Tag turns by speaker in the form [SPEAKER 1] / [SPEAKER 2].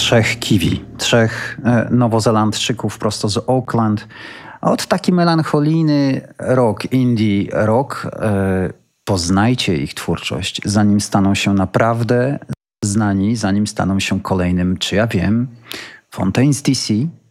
[SPEAKER 1] trzech kiwi, trzech Nowozelandczyków prosto z Auckland. Od taki melancholijny rock, indie rock. Poznajcie ich twórczość, zanim staną się naprawdę znani, zanim staną się kolejnym, czy ja wiem, Fontaines DC,